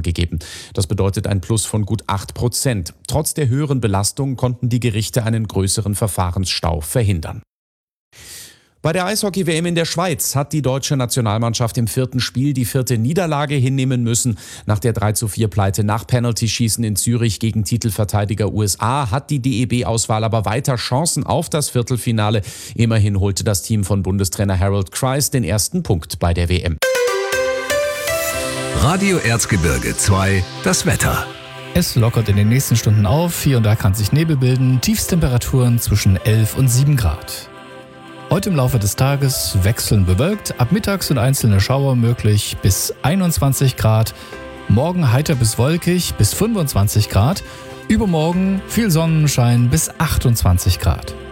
angegeben. Das bedeutet ein Plus von gut 8%. Trotz der höheren Belastung konnten die Gerichte einen größeren Verfahrensstau verhindern. Bei der Eishockey-WM in der Schweiz hat die deutsche Nationalmannschaft im 4. Spiel die 4. Niederlage hinnehmen müssen. Nach der 3:4-Pleite nach Penaltyschießen in Zürich gegen Titelverteidiger USA hat die DEB-Auswahl aber weiter Chancen auf das Viertelfinale. Immerhin holte das Team von Bundestrainer Harold Kreis den ersten Punkt bei der WM. Radio Erzgebirge 2, das Wetter. Es lockert in den nächsten Stunden auf. Hier und da kann sich Nebel bilden. Tiefstemperaturen zwischen 11 und 7 Grad. Heute im Laufe des Tages wechselnd bewölkt, ab mittags sind einzelne Schauer möglich bis 21 Grad. Morgen heiter bis wolkig bis 25 Grad. Übermorgen viel Sonnenschein bis 28 Grad.